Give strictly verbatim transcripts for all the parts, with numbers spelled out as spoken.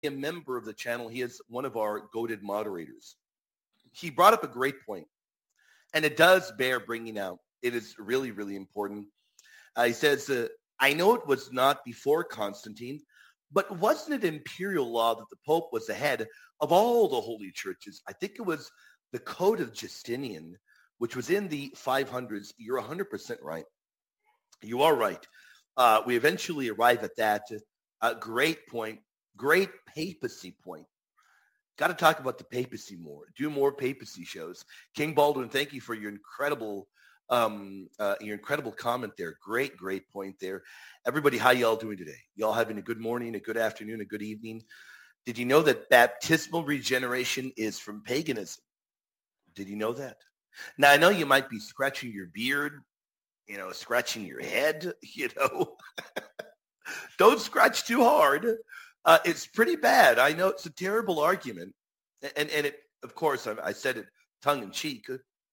a member of the channel. He is one of our goated moderators. He brought up a great point, and it does bear bringing out. It is really, really important. Uh, he says, uh, I know it was not before Constantine, but wasn't it imperial law that the Pope was the head of all the holy churches? I think it was the Code of Justinian, which was in the five hundreds. You're one hundred percent right. You are right. Uh, we eventually arrive at that. Uh, great point. Great papacy point. Got to talk about the papacy more. Do more papacy shows. King Baldwin, thank you for your incredible um, uh, your incredible comment there. Great, great point there. Everybody, how y'all doing today? Y'all having a good morning, a good afternoon, a good evening? Did you know that baptismal regeneration is from paganism? Did you know that? Now, I know you might be scratching your beard, you know, scratching your head, you know. Don't scratch too hard. Uh, it's pretty bad. I know it's a terrible argument. And, and it, of course, I, I said it tongue in cheek.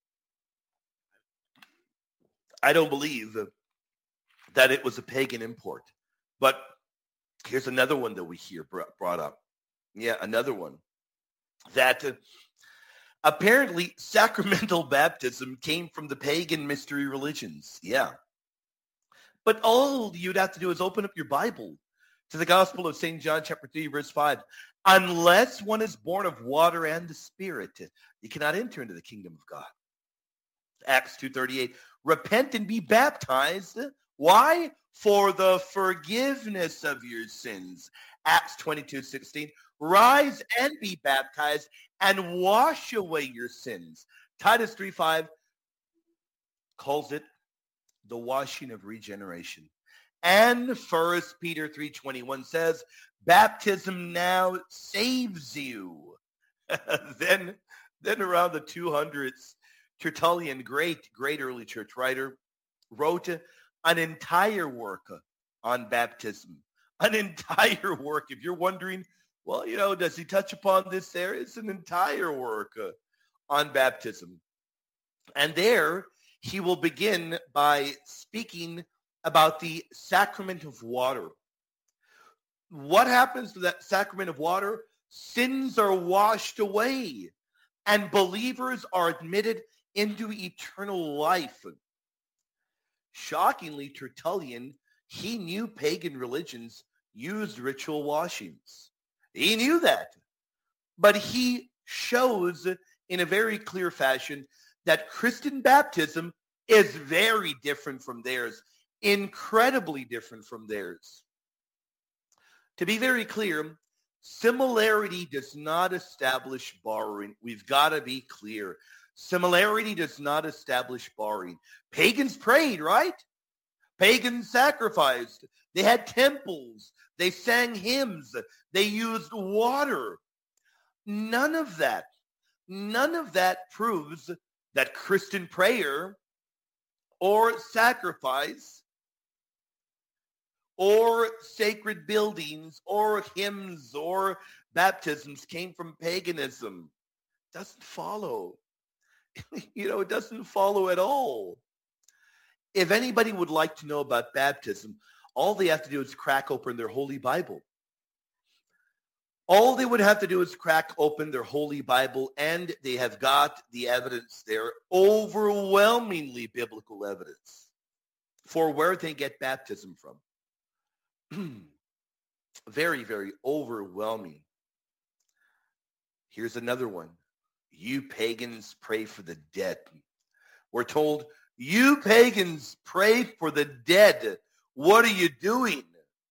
I don't believe that it was a pagan import. But here's another one that we hear brought up. Yeah, another one. That uh, apparently sacramental baptism came from the pagan mystery religions. Yeah. But all you'd have to do is open up your Bible to the Gospel of Saint John chapter three, verse five. Unless one is born of water and the Spirit, you cannot enter into the kingdom of God. Acts two thirty-eight. Repent and be baptized. Why? For the forgiveness of your sins. Acts twenty-two sixteen. Rise and be baptized and wash away your sins. Titus three five calls it the washing of regeneration. And First Peter three twenty-one says, baptism now saves you. then, then around the two hundreds, Tertullian, great, great early church writer, wrote an entire work on baptism. An entire work. If you're wondering, well, you know, does he touch upon this there? It's an entire work on baptism. And there he will begin by speaking about the sacrament of water. What happens to that sacrament of water? Sins are washed away and believers are admitted into eternal life. Shockingly, Tertullian, he knew pagan religions used ritual washings. He knew that. But he shows in a very clear fashion that Christian baptism is very different from theirs. Incredibly different from theirs. To be very clear, similarity does not establish borrowing. We've got to be clear. Similarity does not establish borrowing. Pagans prayed, right? Pagans sacrificed. They had temples. They sang hymns. They used water. None of that, none of that proves that Christian prayer or sacrifice or sacred buildings or hymns or baptisms came from paganism. Doesn't follow. You know, it doesn't follow at all. If anybody would like to know about baptism, all they have to do is crack open their Holy Bible. All they would have to do is crack open their Holy Bible, and they have got the evidence there, overwhelmingly biblical evidence for where they get baptism from. Very, very overwhelming. Here's another one. You pagans pray for the dead. We're told, you pagans pray for the dead. What are you doing?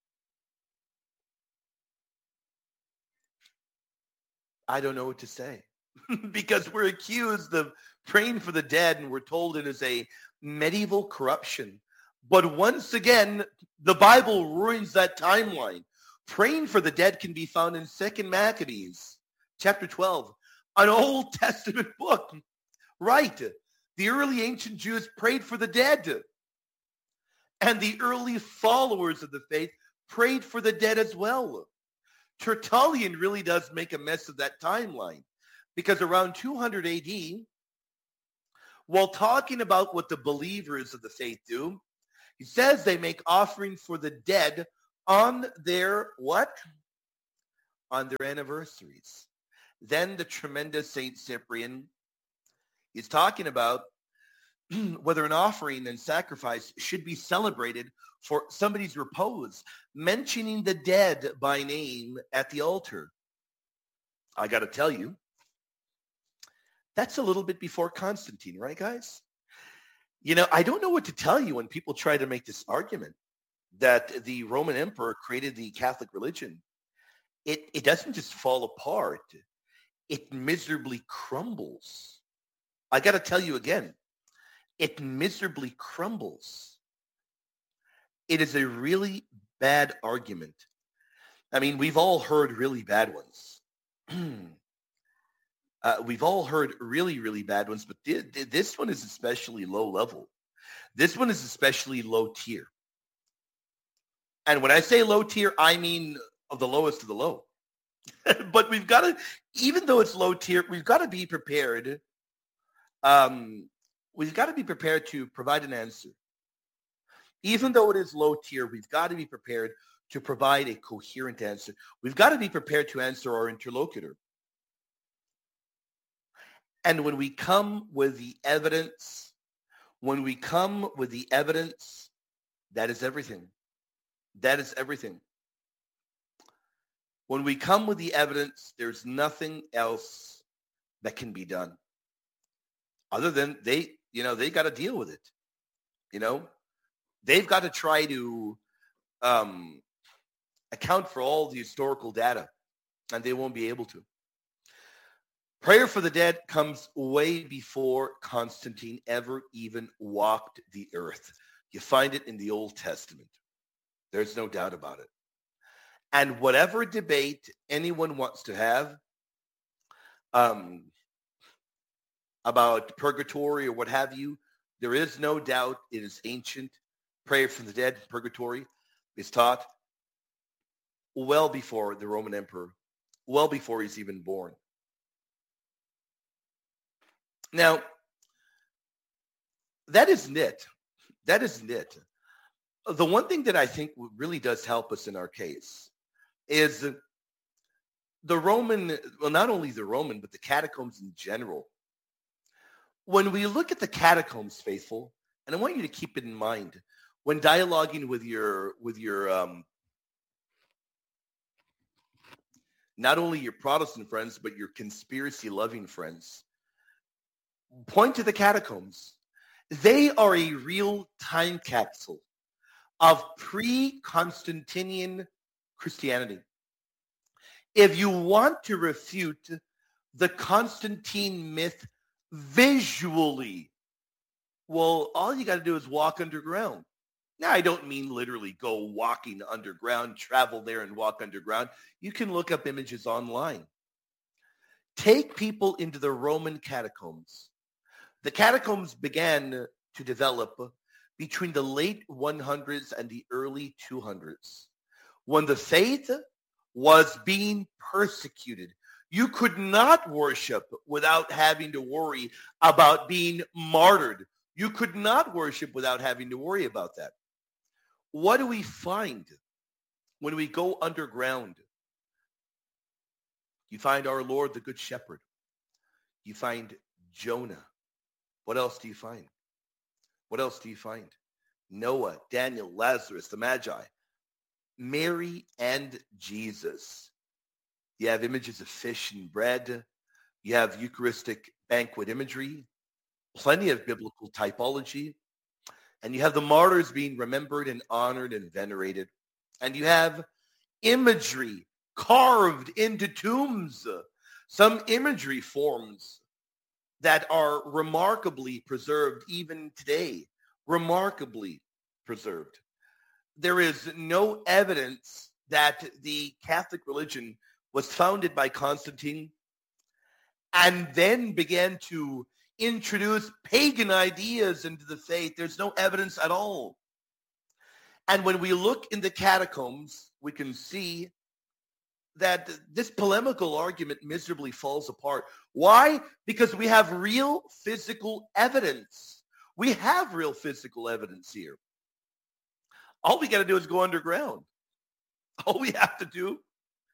I don't know what to say because we're accused of praying for the dead and we're told it is a medieval corruption. But once again, the Bible ruins that timeline. Praying for the dead can be found in Second Maccabees, chapter twelve, an Old Testament book. Right. The early ancient Jews prayed for the dead. And the early followers of the faith prayed for the dead as well. Tertullian really does make a mess of that timeline because around two hundred A D, while talking about what the believers of the faith do, he says they make offering for the dead on their what? on their anniversaries. Then the tremendous Saint Cyprian is talking about whether an offering and sacrifice should be celebrated for somebody's repose, mentioning the dead by name at the altar. I got to tell you, that's a little bit before Constantine, right, guys? You know, I don't know what to tell you when people try to make this argument that the Roman emperor created the Catholic religion. It, it doesn't just fall apart. It miserably crumbles. I got to tell you again, it miserably crumbles. It is a really bad argument. I mean, we've all heard really bad ones. uh, we've all heard really, really bad ones, but th- th- this one is especially low level. This one is especially low tier. And when I say low tier, I mean of the lowest of the low. But we've got to, even though it's low tier, we've got to be prepared. Um, we've got to be prepared to provide an answer. Even though it is low tier, we've got to be prepared to provide a coherent answer. We've got to be prepared to answer our interlocutor. And when we come with the evidence, when we come with the evidence, that is everything. That is everything. When we come with the evidence, there's nothing else that can be done. Other than they, you know, they got to deal with it. You know, they've got to try to um, account for all the historical data, and they won't be able to. Prayer for the dead comes way before Constantine ever even walked the earth. You find it in the Old Testament. There's no doubt about it. And whatever debate anyone wants to have um, about purgatory or what have you, there is no doubt it is ancient. Prayer for the dead, purgatory, is taught well before the Roman emperor, well before he's even born. Now, that isn't it. That isn't it. The one thing that I think really does help us in our case is the Roman, well, not only the Roman, but the catacombs in general. When we look at the catacombs, faithful, and I want you to keep it in mind when dialoguing with your, with your, um, not only your Protestant friends, but your conspiracy-loving friends, point to the catacombs. They are a real time capsule of pre-Constantinian Christianity. If you want to refute the Constantine myth visually, well, all you got to do is walk underground. Now, I don't mean literally go walking underground, travel there and walk underground. You can look up images online. Take people into the Roman catacombs. The catacombs began to develop between the late one hundreds and the early two hundreds, when the faith was being persecuted. You could not worship without having to worry about being martyred. You could not worship without having to worry about that. What do we find when we go underground? You find our Lord, the Good Shepherd. You find Jonah. What else do you find? What else do you find? Noah, Daniel, Lazarus, the Magi, Mary, and Jesus. You have images of fish and bread. You have Eucharistic banquet imagery, plenty of biblical typology. And you have the martyrs being remembered and honored and venerated. And you have imagery carved into tombs, some imagery forms that are remarkably preserved even today, remarkably preserved. There is no evidence that the Catholic religion was founded by Constantine and then began to introduce pagan ideas into the faith. There's no evidence at all. And when we look in the catacombs, we can see that this polemical argument miserably falls apart. Why? Because we have real physical evidence. We have real physical evidence here. All we got to do is go underground. All we have to do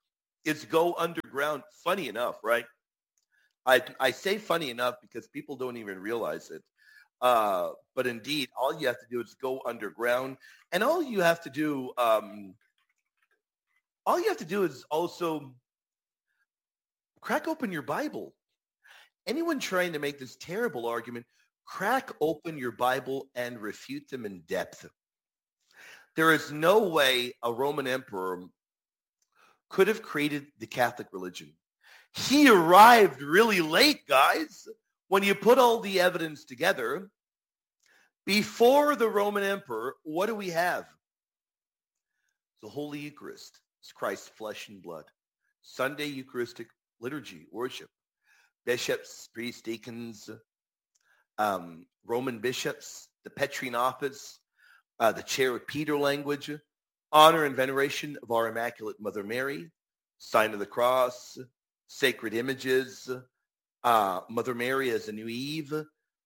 is go underground. Funny enough, right? I, I say funny enough because people don't even realize it. Uh, but indeed, all you have to do is go underground. And all you have to do, um, all you have to do is also crack open your Bible. Anyone trying to make this terrible argument, crack open your Bible and refute them in depth. There is no way a Roman emperor could have created the Catholic religion. He arrived really late, guys. When you put all the evidence together, before the Roman emperor, what do we have? The Holy Eucharist. It's Christ's flesh and blood. Sunday Eucharistic liturgy, worship. Bishops, priests, deacons, um, Roman bishops, the Petrine office, uh, the chair of Peter language, honor and veneration of our Immaculate Mother Mary, sign of the cross, sacred images, uh, Mother Mary as a new Eve,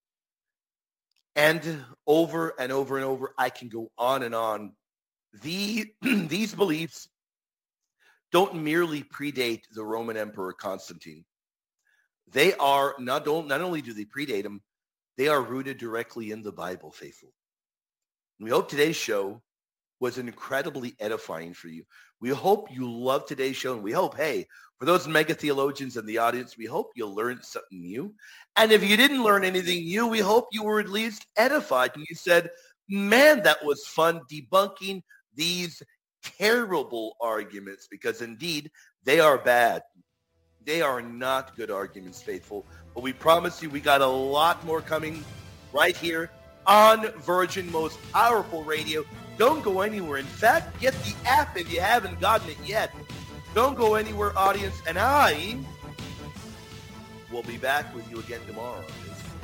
and over and over and over, I can go on and on. The, these beliefs don't merely predate the Roman Emperor Constantine. They are, not, don't, not only do they predate him, they are rooted directly in the Bible, faithful. We hope today's show was incredibly edifying for you. We hope you love today's show, and we hope, hey, for those mega theologians in the audience, we hope you learned something new. And if you didn't learn anything new, we hope you were at least edified. And you said, man, that was fun debunking these terrible arguments, because indeed they are bad. They are not good arguments, faithful. But we promise you we got a lot more coming right here on Virgin Most Powerful Radio. Don't go anywhere. In fact, get the app if you haven't gotten it yet. Don't go anywhere, audience. And I will be back with you again tomorrow.